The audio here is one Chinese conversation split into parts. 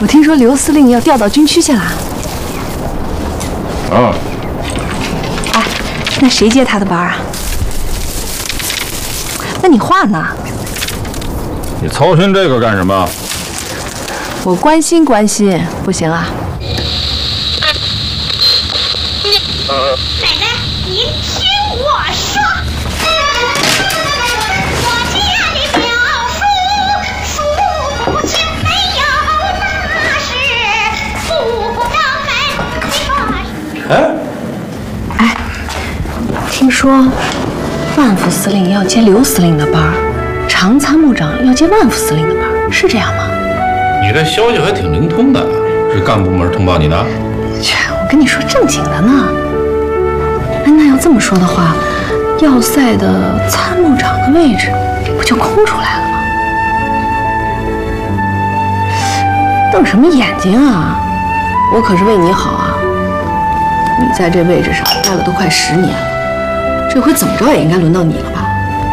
我听说刘司令要调到军区去了。 啊。 哎，那谁接他的班啊？那你画呢？ 你操心这个干什么？ 我关心关心，不行啊。 奶奶，您听我说，我家里表叔数不清，没有那是不能门。 哎，听说万副司令要接刘司令的班，常参谋长要接万副司令的班，是这样吗？ 你这消息还挺灵通的，是干部门通报你的？ 切，我跟你说正经的呢。哎，那要这么说的话，要塞的参谋长的位置不就空出来了吗？瞪什么眼睛啊！我可是为你好啊！你在这位置上待了都快10年了，这回怎么着也应该轮到你了吧？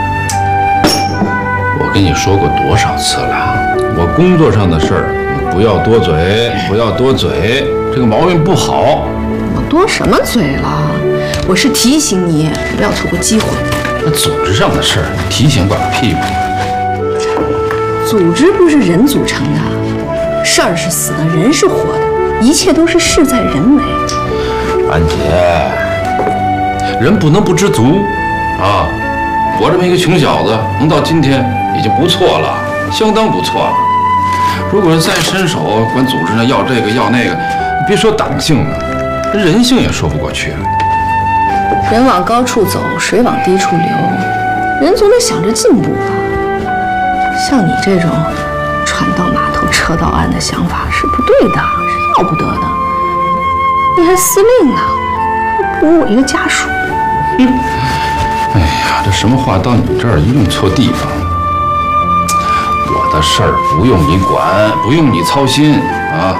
我跟你说过多少次了，我工作上的事儿，你不要多嘴，不要多嘴，这个毛病不好。 我多什么嘴了？我是提醒你不要错过机会。 那组织上的事儿，你提醒管个屁股。 组织不是人组成的，事儿是死的，人是活的，一切都是事在人为。 安姐，人不能不知足啊！我这么一个穷小子，能到今天已经不错了，相当不错了。如果再伸手管组织呢要这个要那个，别说党性了，人性也说不过去了。 人往高处走，水往低处流，人总得想着进步吧。像你这种船到码头车到岸的想法是不对的，是要不得的。你还司令呢，还不如我一个家属。 哎呀，这什么话到你这儿用错地方。我的事儿不用你管，不用你操心啊。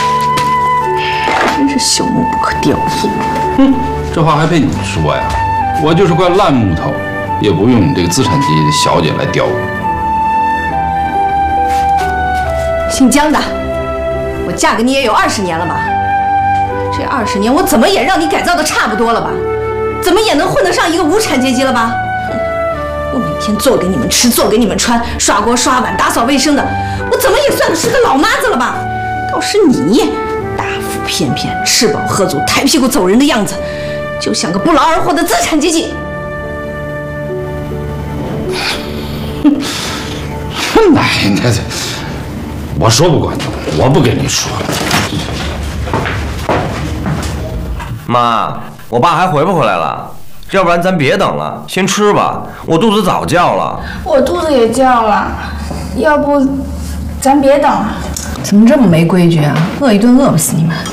真是朽木不可雕也。 哼，这话还配你说呀？我就是块烂木头，也不用你这个资产阶级的小姐来雕我。 姓姜的，我嫁给你也有20年了吧？这20年我怎么也让你改造的差不多了吧？怎么也能混得上一个无产阶级了吧？哼，我每天做给你们吃，做给你们穿，刷锅刷碗，打扫卫生的，我怎么也算是个老妈子了吧？倒是你，大腹便便，吃饱喝足，抬屁股走人的样子，就像个不劳而获的资产阶级。 奶奶，我说不过你，我不跟你说。 妈，我爸还回不回来了？要不然咱别等了，先吃吧，我肚子早叫了。 我肚子也叫了，要不咱别等了。 怎么这么没规矩啊？饿一顿饿不死你们。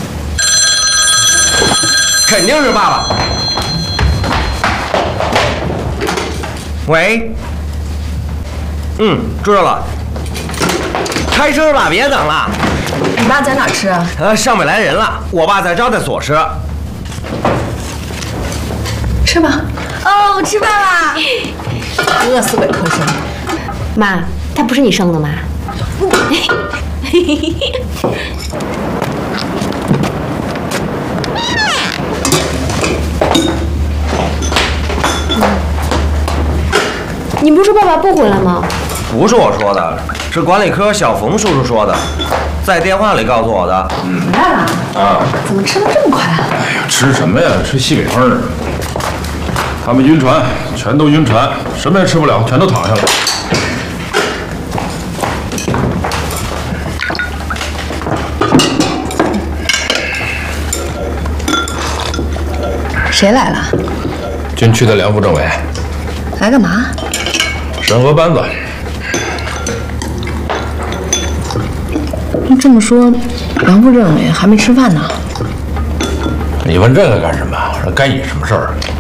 肯定是爸爸。喂，知道了。开吃吧，别等了。 你爸在哪吃啊？ 上面来人了，我爸在招待所吃。 吃吧。 哦，吃饭啦！ 饿死鬼科生。 妈，他不是你生的吗？你不是说爸爸不回来吗？ 不是我说的，是管理科小冯叔叔说的，在电话里告诉我的。 回来了啊？ 怎么吃的这么快啊？ 哎呀，吃什么呀？吃西北风儿。他们晕船，全都晕船，什么也吃不了，全都躺下了。 谁来了？ 军区的梁副政委。 来干嘛？ 审核班子。 这么说，梁副政委还没吃饭呢？ 你问这个干什么？该你什么事儿？